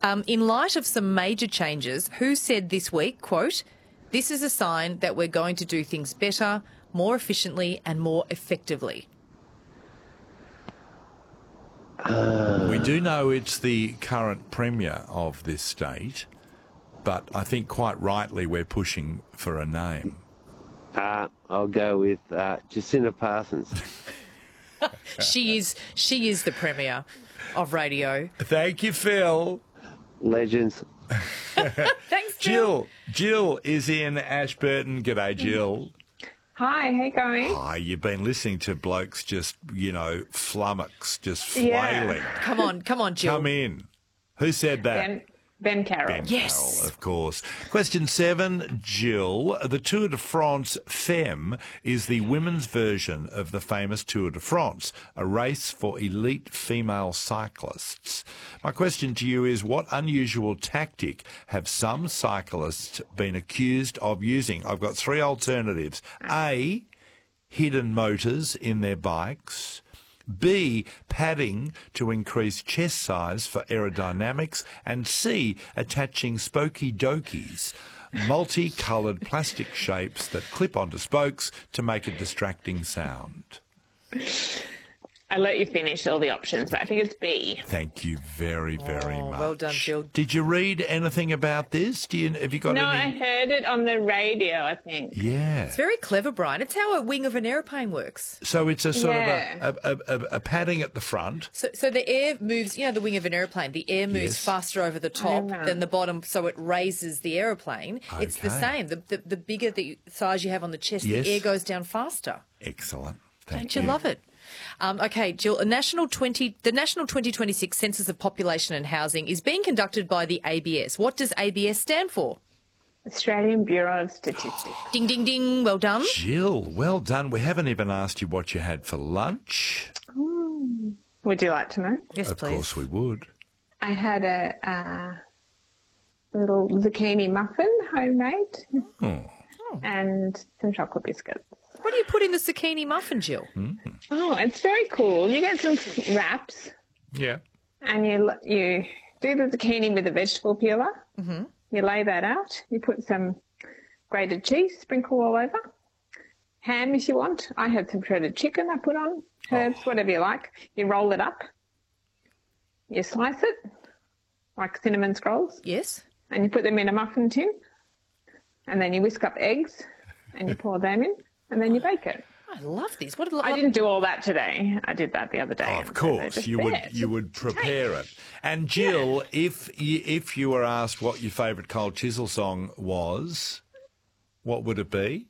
In light of some major changes, who said this week, quote, "This is a sign that we're going to do things better, more efficiently and more effectively"? We do know it's the current Premier of this state, but I think quite rightly we're pushing for a name. I'll go with Jacinta Parsons. She is the Premier of radio. Thank you, Phil. Legends. Thanks, Jill. Jill is in Ashburton. G'day, Jill. Hi, how you going? Hi, you've been listening to blokes just, flummox, just flailing. Come on, Jill. Come in. Who said that? Ben Carroll. Ben Yes. Carroll, of course. Question 7, Jill. The Tour de France Femme is the women's version of the famous Tour de France, a race for elite female cyclists. My question to you is, what unusual tactic have some cyclists been accused of using? I've got 3 alternatives. A, hidden motors in their bikes. B, padding to increase chest size for aerodynamics, and C, attaching spokey dokies, multicoloured plastic shapes that clip onto spokes to make a distracting sound. I'll let you finish all the options, but I think it's B. Thank you very, very much. Well done, Jill. Did you read anything about this? Have you got No, any? I heard it on the radio, I think. Yeah. It's very clever, Brian. It's how a wing of an aeroplane works. So it's a sort of a padding at the front. So the air moves, the wing of an aeroplane, the air moves Yes. faster over the top than the bottom, so it raises the aeroplane. It's the Okay. same. The bigger the size you have on the chest, Yes. the air goes down faster. Excellent. Thank Don't you love it? Okay, Jill, the National 2026 Census of Population and Housing is being conducted by the ABS. What does ABS stand for? Australian Bureau of Statistics. Ding, ding, ding. Well done. Jill, well done. We haven't even asked you what you had for lunch. Would you like to know? Yes, Of please. course we would. I had a little zucchini muffin, homemade, and some chocolate biscuits. What do you put in the zucchini muffin, Jill? Oh, it's very cool. You get some wraps, Yeah. and you do the zucchini with a vegetable peeler. Mm-hmm. You lay that out. You put some grated cheese, sprinkle all over. Ham if you want. I had some shredded chicken I put on. Herbs, whatever you like. You roll it up. You slice it like cinnamon scrolls, Yes. and you put them in a muffin tin. And then you whisk up eggs, and you pour them in, and then you bake it. I love this. What I didn't do all that today. I did that the other day. Of course, you would prepare it. And Jill, if you were asked what your favourite Cold Chisel song was, what would it be?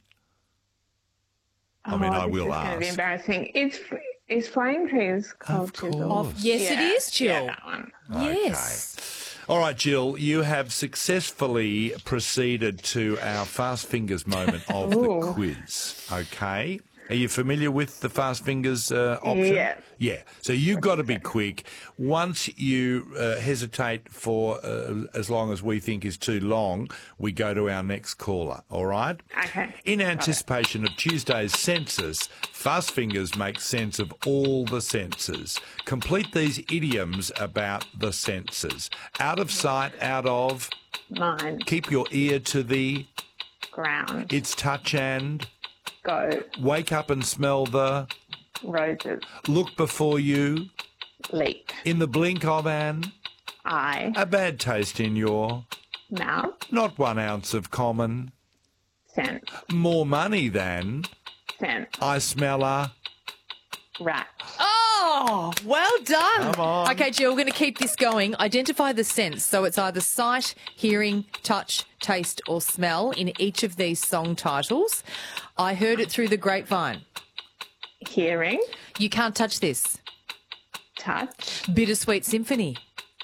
I mean, I will It's going to be ask. embarrassing. Is Flame Trees Cold Chisel? course. Yes, it is, Jill. Yeah, that one. Yes. All right, Jill, you have successfully proceeded to our Fast Fingers moment of the quiz. Okay. Are you familiar with the Fast Fingers option? Yes. Yeah. So you've got to be quick. Once you hesitate for as long as we think is too long, we go to our next caller. All right? Okay. In anticipation of Tuesday's census, Fast Fingers makes sense of all the senses. Complete these idioms about the senses. Out of sight, out of. Mine. Keep your ear to the. Ground. It's touch and. Go. Wake up and smell the. Roses. Look before you. Leap. In the blink of an. Eye. A bad taste in your. Mouth. Not 1 ounce of common. Scent. More money than. Scent. I smell a. Rat. Oh, well done. Come on. Okay, Jill, we're going to keep this going. Identify the sense. So it's either sight, hearing, touch, taste, or smell in each of these song titles. I heard it through the grapevine. Hearing. You can't touch this. Touch. Bittersweet Symphony.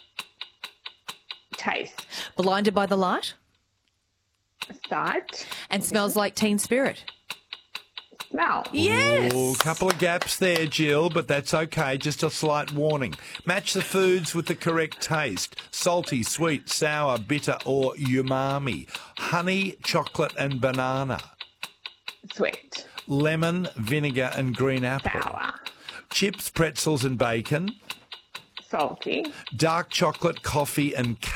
Taste. Blinded by the Light. Sight. And Smells Like Teen Spirit. Smell. Yes. Oh, couple of gaps there, Jill, but that's okay. Just a slight warning. Match the foods with the correct taste. Salty, sweet, sour, bitter, or umami. Honey, chocolate, and banana. Sweet. Lemon, vinegar, and green apple. Sour. Chips, pretzels, and bacon. Salty. Dark chocolate, coffee, and